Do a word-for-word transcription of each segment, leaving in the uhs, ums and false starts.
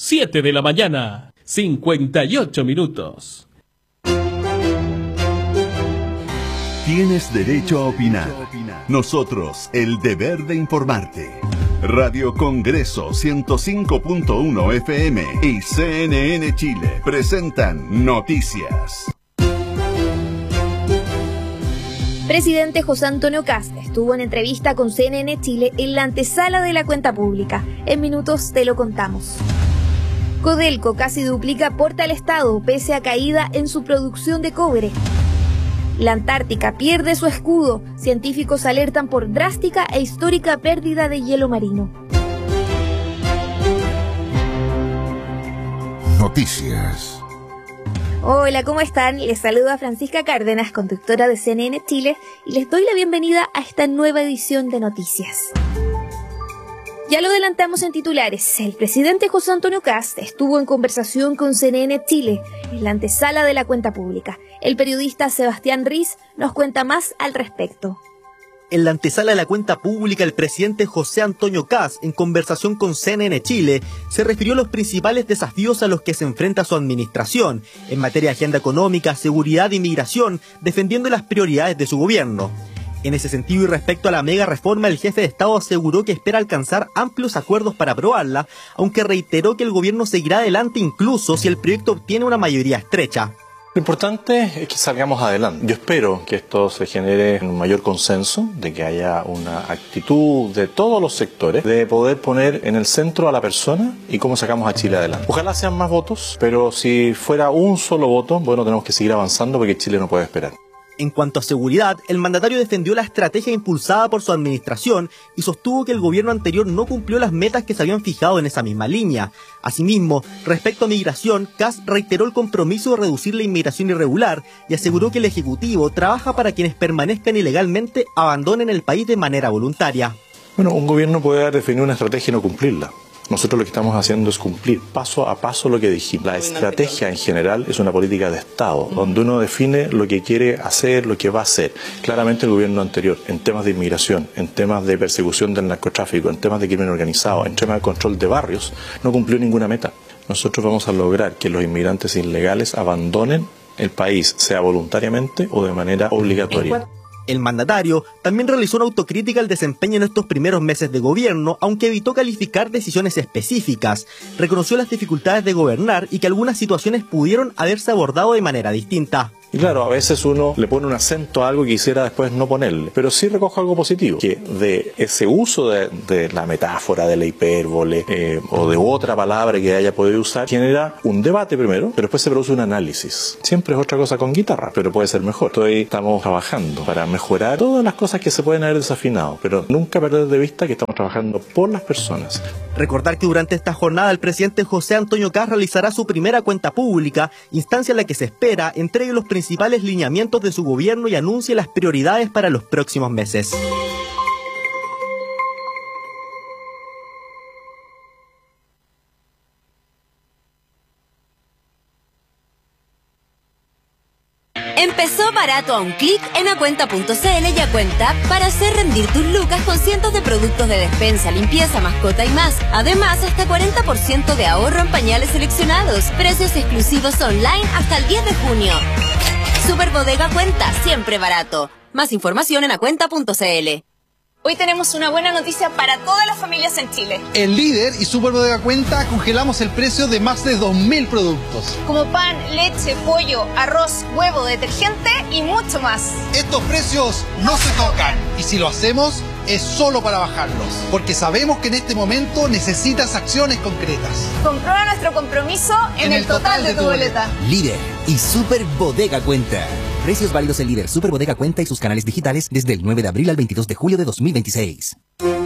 siete de la mañana, cincuenta y ocho minutos. Tienes derecho a opinar. Nosotros, el deber de informarte. Radio Congreso ciento cinco punto uno F M y C N N Chile presentan Noticias. Presidente José Antonio Kast estuvo en entrevista con C N N Chile en la antesala de la cuenta pública. En minutos te lo contamos. Codelco casi duplica aporte al Estado pese a caída en su producción de cobre. La Antártica pierde su escudo. Científicos alertan por drástica e histórica pérdida de hielo marino. Noticias. Hola, ¿cómo están? Les saluda Francisca Cárdenas, conductora de C N N Chile, y les doy la bienvenida a esta nueva edición de Noticias. Ya lo adelantamos en titulares, el presidente José Antonio Kast estuvo en conversación con C N N Chile en la antesala de la cuenta pública. El periodista Sebastián Riz nos cuenta más al respecto. En la antesala de la cuenta pública, el presidente José Antonio Kast, en conversación con C N N Chile, se refirió a los principales desafíos a los que se enfrenta su administración en materia de agenda económica, seguridad e inmigración, defendiendo las prioridades de su gobierno. En ese sentido y respecto a la mega reforma, el jefe de Estado aseguró que espera alcanzar amplios acuerdos para aprobarla, aunque reiteró que el gobierno seguirá adelante incluso si el proyecto obtiene una mayoría estrecha. Lo importante es que salgamos adelante. Yo espero que esto se genere un mayor consenso, de que haya una actitud de todos los sectores, de poder poner en el centro a la persona y cómo sacamos a Chile adelante. Ojalá sean más votos, pero si fuera un solo voto, bueno, tenemos que seguir avanzando porque Chile no puede esperar. En cuanto a seguridad, el mandatario defendió la estrategia impulsada por su administración y sostuvo que el gobierno anterior no cumplió las metas que se habían fijado en esa misma línea. Asimismo, respecto a migración, Kast reiteró el compromiso de reducir la inmigración irregular y aseguró que el Ejecutivo trabaja para quienes permanezcan ilegalmente abandonen el país de manera voluntaria. Bueno, un gobierno puede definir una estrategia y no cumplirla. Nosotros lo que estamos haciendo es cumplir paso a paso lo que dijimos. La estrategia en general es una política de Estado, donde uno define lo que quiere hacer, lo que va a hacer. Claramente el gobierno anterior, en temas de inmigración, en temas de persecución del narcotráfico, en temas de crimen organizado, en temas de control de barrios, no cumplió ninguna meta. Nosotros vamos a lograr que los inmigrantes ilegales abandonen el país, sea voluntariamente o de manera obligatoria. El mandatario también realizó una autocrítica al desempeño en estos primeros meses de gobierno, aunque evitó calificar decisiones específicas. Reconoció las dificultades de gobernar y que algunas situaciones pudieron haberse abordado de manera distinta. Y claro, a veces uno le pone un acento a algo que quisiera después no ponerle, pero sí recojo algo positivo, que de ese uso de, de la metáfora, de la hipérbole eh, o de otra palabra que haya podido usar, genera un debate primero, pero después se produce un análisis. Siempre es otra cosa con guitarra, pero puede ser mejor. Entonces estamos trabajando para mejorar todas las cosas que se pueden haber desafinado, pero nunca perder de vista que estamos trabajando por las personas. Recordar que durante esta jornada el presidente José Antonio Kast realizará su primera cuenta pública, instancia en la que se espera entregue los principales lineamientos de su gobierno y anuncie las prioridades para los próximos meses. Empezó barato a un clic en acuenta punto c l y Acuenta para hacer rendir tus lucas con cientos de productos de despensa, limpieza, mascota y más. Además, hasta cuarenta por ciento de ahorro en pañales seleccionados. Precios exclusivos online hasta el diez de junio. Super Bodega Cuenta, siempre barato. Más información en acuenta punto c l. Hoy tenemos una buena noticia para todas las familias en Chile. En Líder y Super Bodega Cuenta congelamos el precio de más de dos mil productos. Como pan, leche, pollo, arroz, huevo, detergente y mucho más. Estos precios no se tocan. Y si lo hacemos, es solo para bajarlos. Porque sabemos que en este momento necesitas acciones concretas. Comprueba nuestro compromiso en, en el, el total, total de, de tu boleta. Líder y Super Bodega Cuenta. Precios válidos en Líder, Super Bodega Cuenta y sus canales digitales desde el nueve de abril al veintidós de julio de dos mil veintiséis.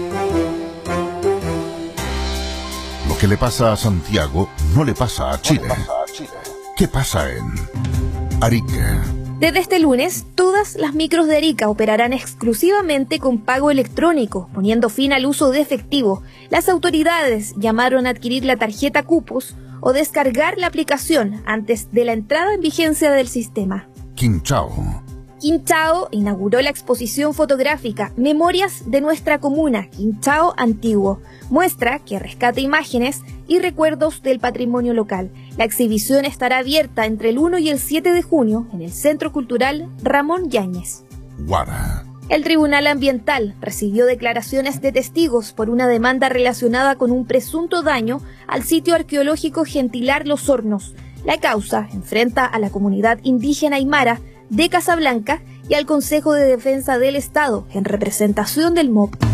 Lo que le pasa a Santiago no le pasa a Chile. ¿Qué pasa en Arica? Desde este lunes, todas las micros de Arica operarán exclusivamente con pago electrónico, poniendo fin al uso de efectivo. Las autoridades llamaron a adquirir la tarjeta Cupos o descargar la aplicación antes de la entrada en vigencia del sistema. Quinchao, Quinchao inauguró la exposición fotográfica Memorias de nuestra comuna, Quinchao Antiguo. Muestra que rescata imágenes y recuerdos del patrimonio local. La exhibición estará abierta entre el uno y el siete de junio en el Centro Cultural Ramón Yáñez. Guara. El Tribunal Ambiental recibió declaraciones de testigos por una demanda relacionada con un presunto daño al sitio arqueológico Gentilar Los Hornos. La causa enfrenta a la comunidad indígena aymara de Casablanca y al Consejo de Defensa del Estado en representación del M O P.